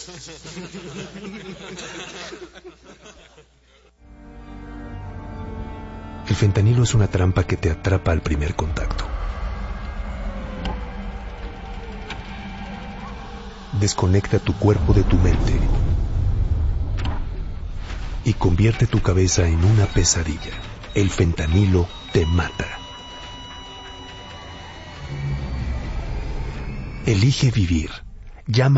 El fentanilo es una trampa que te atrapa al primer contacto. Desconecta tu cuerpo de tu mente y convierte tu cabeza en una pesadilla. El fentanilo te mata. Elige vivir. Llama